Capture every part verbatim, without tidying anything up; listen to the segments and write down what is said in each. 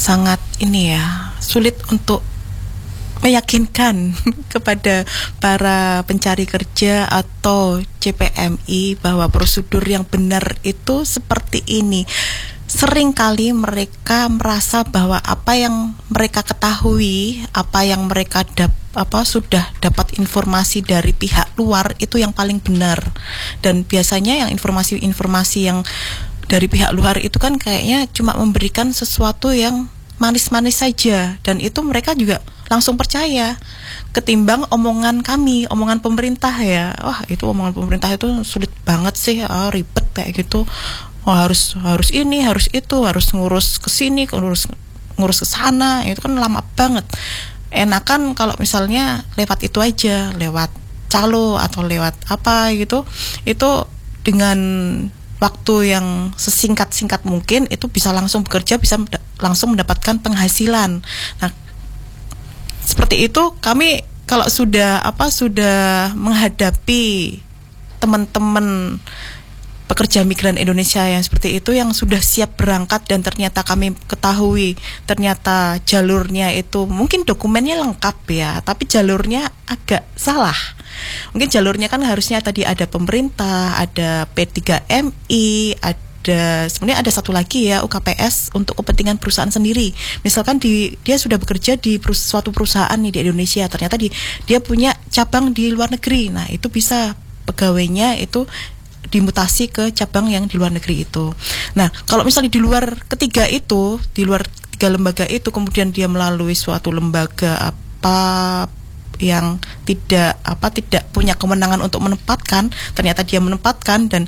sangat ini ya, sulit untuk meyakinkan kepada para pencari kerja atau C P M I bahwa prosedur yang benar itu seperti ini. Seringkali mereka merasa bahwa apa yang mereka ketahui, apa yang mereka dap, apa sudah dapat informasi dari pihak luar itu yang paling benar. Dan biasanya yang informasi-informasi yang dari pihak luar itu kan kayaknya cuma memberikan sesuatu yang manis-manis saja, dan itu mereka juga langsung percaya ketimbang omongan kami, omongan pemerintah ya. Wah, itu omongan pemerintah itu sulit banget sih, oh, ribet kayak gitu. Oh, harus harus ini, harus itu, harus ngurus ke sini, ngurus ngurus ke sana. Itu kan lama banget. Enakan kalau misalnya lewat itu aja, lewat calo atau lewat apa gitu. Itu dengan waktu yang sesingkat-singkat mungkin itu bisa langsung bekerja, bisa menda- langsung mendapatkan penghasilan. Nah, seperti itu kami kalau sudah apa sudah menghadapi teman-teman pekerja migran Indonesia yang seperti itu, yang sudah siap berangkat dan ternyata kami ketahui ternyata jalurnya itu mungkin dokumennya lengkap ya, tapi jalurnya agak salah. Mungkin jalurnya kan harusnya tadi ada pemerintah, ada P tiga M I, ada sebenarnya ada satu lagi ya U K P S untuk kepentingan perusahaan sendiri. Misalkan di dia sudah bekerja di perus, suatu perusahaan nih di Indonesia, ternyata di, dia punya cabang di luar negeri. Nah, itu bisa pegawainya itu dimutasi ke cabang yang di luar negeri itu. Nah, kalau misalnya di luar ketiga itu, di luar tiga lembaga itu, kemudian dia melalui suatu lembaga apa yang tidak apa tidak punya kewenangan untuk menempatkan, ternyata dia menempatkan dan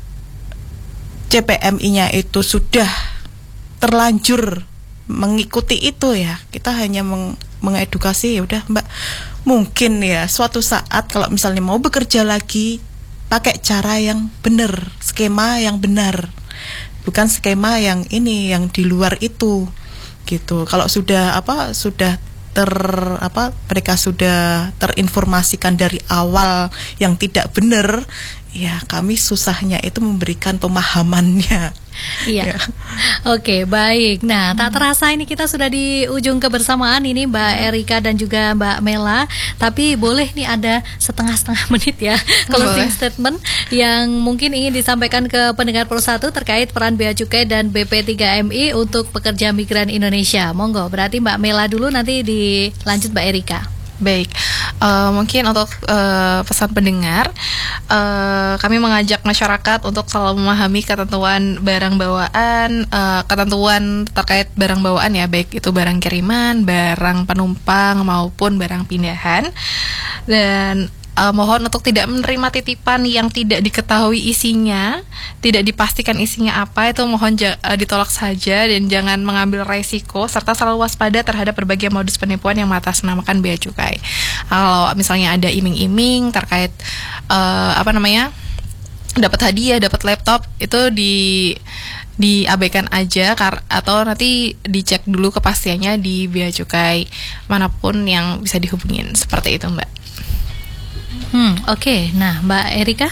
C P M I-nya itu sudah terlanjur mengikuti itu ya. Kita hanya meng, mengedukasi, ya udah Mbak, mungkin ya suatu saat kalau misalnya mau bekerja lagi pakai cara yang benar, skema yang benar, bukan skema yang ini yang di luar itu gitu. Kalau sudah apa sudah ter apa mereka sudah terinformasikan dari awal yang tidak benar, ya kami susahnya itu memberikan pemahamannya. Iya. Ya. Oke, baik. Nah, tak terasa ini kita sudah di ujung kebersamaan ini Mbak Erika dan juga Mbak Mela. Tapi boleh nih ada setengah-setengah menit ya closing Boleh. statement yang mungkin ingin disampaikan ke pendengar Pro satu terkait peran Bea Cukai dan B P tiga M I untuk pekerja migran Indonesia. Monggo, berarti Mbak Mela dulu, nanti dilanjut Mbak Erika. Baik, uh, mungkin untuk uh, pesan pendengar, uh, kami mengajak masyarakat untuk selalu memahami ketentuan barang bawaan, uh, ketentuan terkait barang bawaan ya, baik itu barang kiriman, barang penumpang maupun barang pindahan, dan uh, mohon untuk tidak menerima titipan yang tidak diketahui isinya, tidak dipastikan isinya apa, itu mohon ja- uh, ditolak saja dan jangan mengambil resiko, serta selalu waspada terhadap berbagai modus penipuan yang mengatasnamakan bea cukai. Kalau misalnya ada iming-iming terkait uh, apa namanya dapat hadiah, dapat laptop, itu di diabaikan aja kar- atau nanti dicek dulu kepastiannya di bea cukai manapun yang bisa dihubungin, seperti itu Mbak. Hmm, oke. Okay. Nah, Mbak Erika?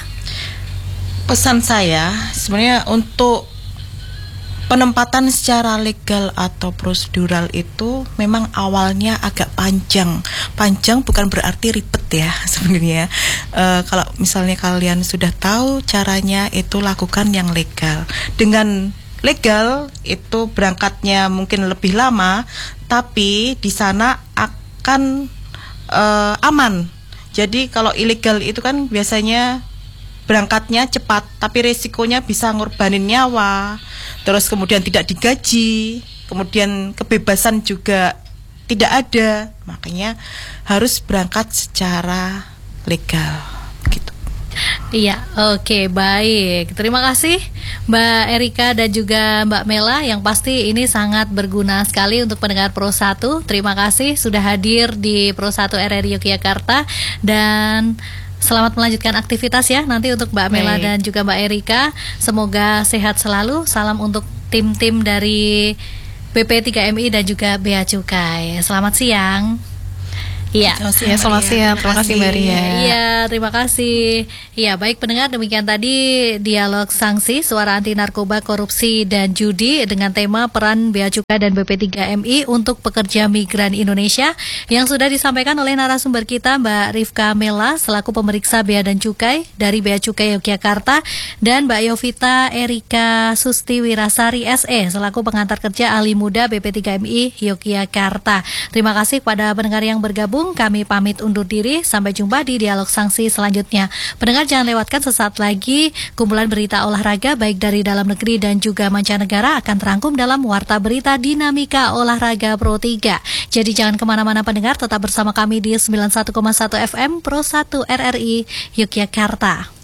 Pesan saya sebenarnya untuk penempatan secara legal atau prosedural itu memang awalnya agak panjang. Panjang bukan berarti ribet ya sebenarnya. E, kalau misalnya kalian sudah tahu caranya, itu lakukan yang legal. Dengan legal itu berangkatnya mungkin lebih lama, tapi di sana akan e, aman. Jadi kalau ilegal itu kan biasanya berangkatnya cepat, tapi resikonya bisa ngorbanin nyawa, terus kemudian tidak digaji, kemudian kebebasan juga tidak ada. Makanya harus berangkat secara legal gitu. Iya, oke, baik. Terima kasih Mbak Erika dan juga Mbak Mela, yang pasti ini sangat berguna sekali untuk pendengar Pro satu. Terima kasih sudah hadir di Pro satu R R I Yogyakarta, dan selamat melanjutkan aktivitas ya nanti untuk Mbak Mela dan juga Mbak Erika. Semoga sehat selalu. Salam untuk tim-tim dari B P tiga M I dan juga Bea Cukai. Selamat siang. Iya. Selamat siang, Ya, selamat Maria. siang. Terima kasih, Mbak Ria. Iya, terima kasih. Ya, baik pendengar, demikian tadi dialog sanksi suara anti narkoba, korupsi dan judi dengan tema peran Bea Cukai dan B P tiga M I untuk pekerja migran Indonesia yang sudah disampaikan oleh narasumber kita Mbak Rifka Mela selaku pemeriksa Bea dan Cukai dari Bea Cukai Yogyakarta dan Mbak Yovita Erika Susti Wirasari S E selaku pengantar kerja ahli muda B P tiga M I Yogyakarta. Terima kasih kepada pendengar yang bergabung. Kami pamit undur diri. Sampai jumpa di dialog sanksi selanjutnya. Pendengar jangan lewatkan sesaat lagi kumpulan berita olahraga baik dari dalam negeri dan juga mancanegara akan terangkum dalam Warta Berita Dinamika Olahraga Pro tiga. Jadi jangan kemana-mana pendengar, tetap bersama kami di sembilan puluh satu koma satu F M Pro satu R R I Yogyakarta.